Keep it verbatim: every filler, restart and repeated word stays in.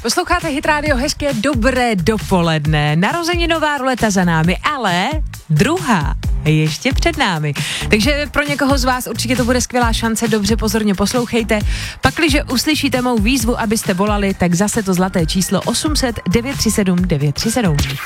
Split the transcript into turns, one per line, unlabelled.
Posloucháte Hit Radio, hezké dobré dopoledne. Narozeninová ruleta za námi, ale druhá je ještě před námi. Takže pro někoho z vás určitě to bude skvělá šance, dobře pozorně poslouchejte. Pakliže uslyšíte mou výzvu, abyste volali, tak zase to zlaté číslo osm set devět tři sedm devět tři sedm.